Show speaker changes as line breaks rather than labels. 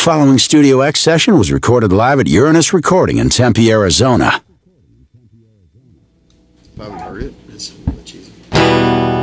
following Studio X session was recorded live at Uranus Recording in Tempe, Arizona.
Probably heard it. It's